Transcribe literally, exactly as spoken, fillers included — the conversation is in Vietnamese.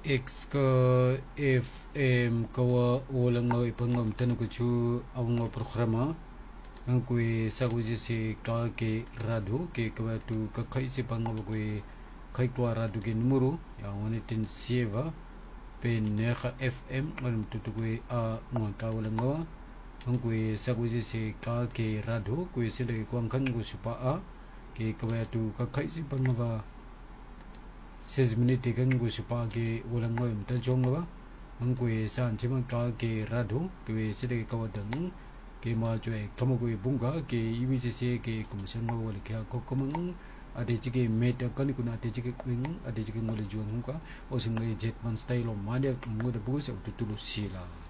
X ka F M kawa walang nga ipangam tanong ko chu ang nga programa ang kui sa kuji si ka ke rado ke kawa tu ka kai si pang nga kui kai kwa rado ke numero yang wani tin sieva pe nekha F M ngalim tu tu kui a nga ka walang nga ang kui sa kuji si ka ke rado kui si de kwang kan ko supa a ke kawa tu ka kai si pang nga six minute kan gu sipa ke ulang ngoy mta jong ba ang kwe san chima ka ke rado ke sede ka wadang ke ma chwe kamo kwe bunga ke ibi se ke kumsen ngo wal ke ko komang ade chike meta kan kuna ade chike kwing ade chike ngol juang ka o sing jet man style o ma de ngo de bu se tu tu sila